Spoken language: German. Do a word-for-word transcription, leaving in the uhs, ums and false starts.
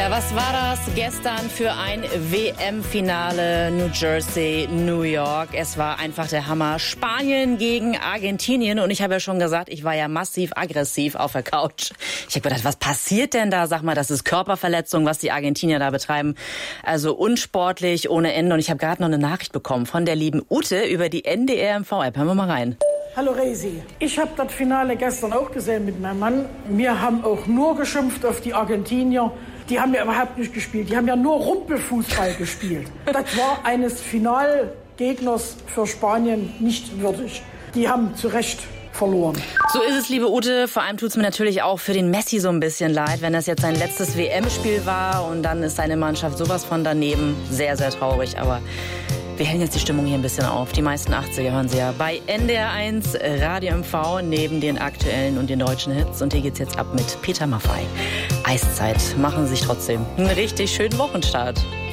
Ja, was war das gestern für ein W M-Finale New Jersey, New York? Es war einfach der Hammer. Spanien gegen Argentinien. Und ich habe ja schon gesagt, ich war ja massiv aggressiv auf der Couch. Ich habe gedacht, was passiert denn da? Sag mal, das ist Körperverletzung, was die Argentinier da betreiben. Also unsportlich, ohne Ende. Und ich habe gerade noch eine Nachricht bekommen von der lieben Ute über die N D R M V-App. Hören wir mal rein. Hallo Resi, ich habe das Finale gestern auch gesehen mit meinem Mann. Wir haben auch nur geschimpft auf die Argentinier. Die haben ja überhaupt nicht gespielt. Die haben ja nur Rumpelfußball gespielt. Das war eines Finalgegners für Spanien nicht würdig. Die haben zu Recht verloren. So ist es, liebe Ute. Vor allem tut es mir natürlich auch für den Messi so ein bisschen leid, wenn das jetzt sein letztes W M-Spiel war und dann ist seine Mannschaft sowas von daneben. Sehr, sehr traurig, aber wir hellen jetzt die Stimmung hier ein bisschen auf. Die meisten achtziger hören Sie ja bei N D R eins Radio M V neben den aktuellen und den deutschen Hits. Und hier geht's jetzt ab mit Peter Maffay. Eiszeit. Machen Sie sich trotzdem einen richtig schönen Wochenstart.